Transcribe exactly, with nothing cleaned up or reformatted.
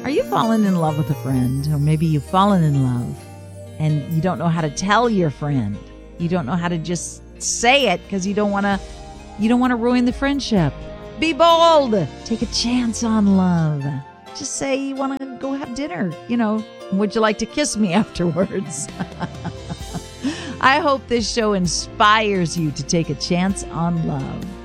Are you falling in love with a friend? Or maybe you've fallen in love and you don't know how to tell your friend. You don't know how to just say it because you don't want to you don't want to ruin the friendship. Be bold. Take a chance on love. Just say you want to go have dinner. You know, would you like to kiss me afterwards? I hope this show inspires you to take a chance on love.